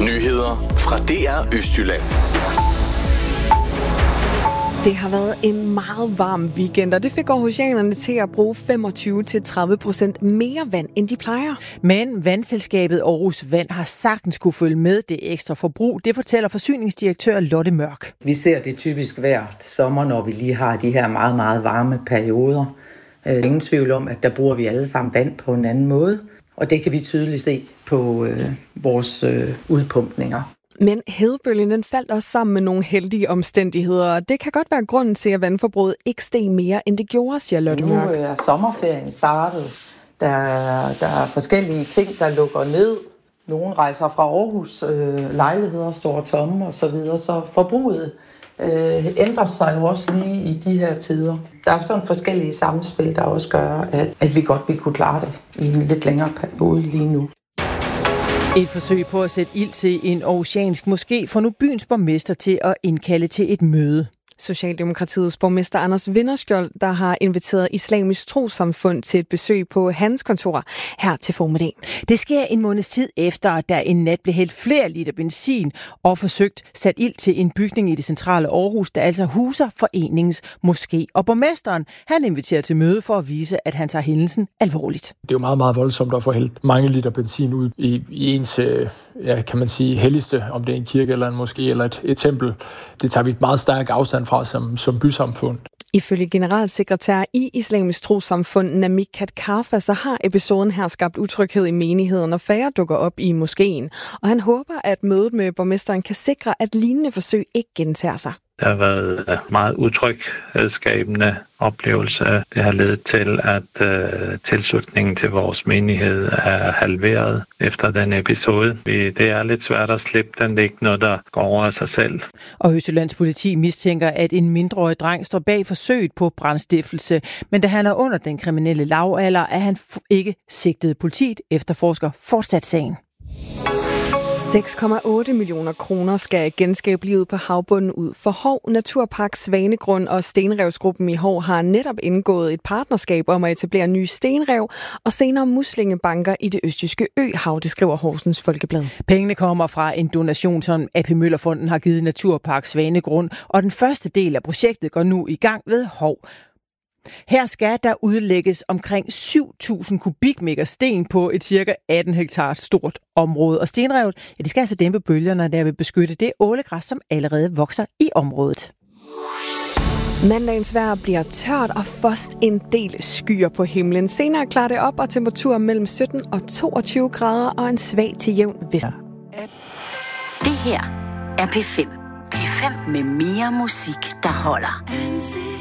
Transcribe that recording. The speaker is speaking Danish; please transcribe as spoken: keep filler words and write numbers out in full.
Nyheder fra D R Østjylland. Det har været en meget varm weekend, og det fik aarhusianerne til at bruge femogtyve til tredive procent mere vand, end de plejer. Men vandselskabet Aarhus Vand har sagtens kunne følge med det ekstra forbrug. Det fortæller forsyningsdirektør Lotte Mørk. Vi ser det typisk hver sommer, når vi lige har de her meget, meget varme perioder. Øh, ingen tvivl om, at der bruger vi alle sammen vand på en anden måde, og det kan vi tydeligt se på øh, vores øh, udpumpninger. Men hedebølgen den faldt også sammen med nogle heldige omstændigheder, og det kan godt være grunden til, at vandforbruget ikke steg mere, end det gjorde, siger Lotte Mørk. Nu er sommerferien startet. Der er, der er forskellige ting, der lukker ned. Nogle rejser fra Aarhus, øh, lejligheder står tomme og så videre, så forbruget øh, ændrer sig jo også lige i de her tider. Der er sådan forskellige samspil, der også gør, at, at vi godt vil kunne klare det i en lidt længere periode lige nu. Et forsøg på at sætte ild til en aarhusiansk moské får nu byens borgmester til at indkalde til et møde. Socialdemokratiets borgmester Anders Vinderskjold, der har inviteret Islamisk Trossamfund til et besøg på hans kontor her til formiddag. Det sker en måneds tid efter, at der en nat blev hældt flere liter benzin og forsøgt sat ild til en bygning i det centrale Aarhus, der altså huser foreningens moské. Og borgmesteren, han inviterer til møde for at vise, at han tager hændelsen alvorligt. Det er jo meget, meget voldsomt at få hældt mange liter benzin ud i, i ens, ja, kan man sige, helligste, om det er en kirke eller en moské eller et, et tempel. Det tager vi et meget stærkt afstand fra som, som bysamfund. Ifølge generalsekretær i Islamisk Trossamfund Namik Katkarfa, så har episoden her skabt utryghed i menigheden, og færre dukker op i moskeen. Og han håber, at mødet med borgmesteren kan sikre, at lignende forsøg ikke gentager sig. Der har været meget utryghedsskabende oplevelse. Det har ledet til, at uh, tilslutningen til vores menighed er halveret efter den episode. Det er lidt svært at slippe den. Det er ikke noget, der går over af sig selv. Og Østjyllands politi mistænker, at en mindreårig dreng står bag forsøget på brandstiftelse. Men da han er under den kriminelle lavalder, er han ikke sigtet. Politiet efterforsker fortsat sagen. seks komma otte millioner kroner skal genskabe livet på havbunden ud for Hov. Naturpark Svanegrund og Stenrevsgruppen i Hov har netop indgået et partnerskab om at etablere nye stenrev og senere muslingebanker i det østjyske øhav, det skriver Horsens Folkeblad. Pengene kommer fra en donation, som A P Møller-fonden har givet Naturpark Svanegrund, og den første del af projektet går nu i gang ved Hov. Her skal der udlægges omkring syv tusind kubikmeter sten på et cirka atten hektar stort område. Og stenrevet, ja, de skal altså dæmpe bølgerne, der vil beskytte det ålegræs, som allerede vokser i området. Mandagens vejr bliver tørt og først en del skyer på himlen. Senere klarer det op, og temperaturer mellem sytten og toogtyve grader og en svag til jævn vest. Det her er P fem. P fem med mere musik, der holder.